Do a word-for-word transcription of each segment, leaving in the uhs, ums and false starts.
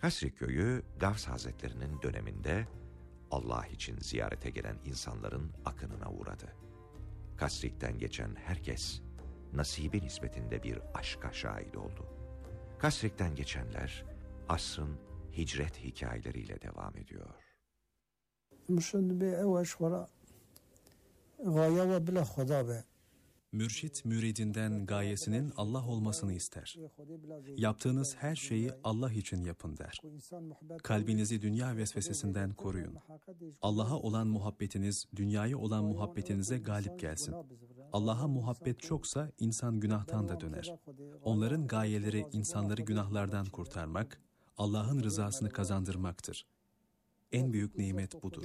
Kasrik köyü Gavs Hazretlerinin döneminde Allah için ziyarete gelen insanların akınına uğradı. Kasrik'ten geçen herkes nasibi nispetinde bir aşka şahit oldu. Kasrik'ten geçenler asrın hicret hikayeleriyle devam ediyor. Mürşit, müridinden gayesinin Allah olmasını ister. Yaptığınız her şeyi Allah için yapın der. Kalbinizi dünya vesvesesinden koruyun. Allah'a olan muhabbetiniz, dünyaya olan muhabbetinize galip gelsin. Allah'a muhabbet çoksa insan günahtan da döner. Onların gayeleri insanları günahlardan kurtarmak, Allah'ın rızasını kazandırmaktır. En büyük nimet budur.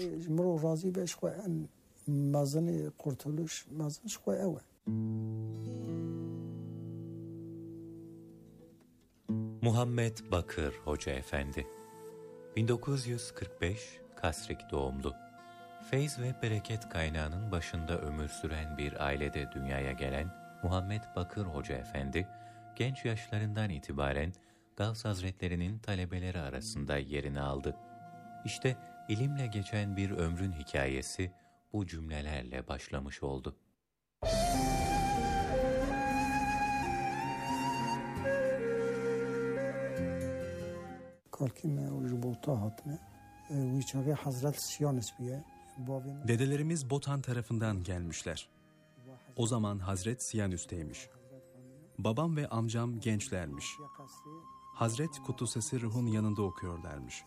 Muhammed Bakır Hoca Efendi bin dokuz yüz kırk beş Kasrik doğumlu. Feyz ve bereket kaynağının başında ömür süren bir ailede dünyaya gelen Muhammed Bakır Hoca Efendi, genç yaşlarından itibaren Gavs Hazretlerinin talebeleri arasında yerini aldı. İşte ilimle geçen bir ömrün hikayesi bu cümlelerle başlamış oldu. Dedelerimiz Botan tarafından gelmişler. O zaman Hazret Siyanüs'teymiş. Babam ve amcam gençlermiş. Hazret Kuddusesi Ruh'un yanında okuyorlarmış.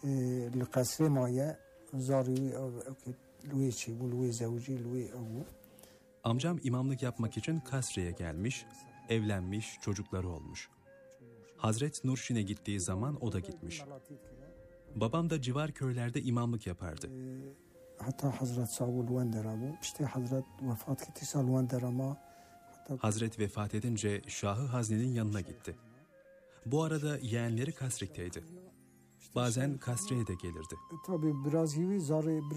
Amcam imamlık yapmak için Kasre'ye gelmiş, evlenmiş, çocukları olmuş. Hazret Nurşin'e gittiği zaman o da gitmiş. Babam da civar köylerde imamlık yapardı. Hazret vefat edince Şahı Hazne'nin yanına gitti. Bu arada yeğenleri Kasrik'teydi. Bazen Kasre'ye de gelirdi.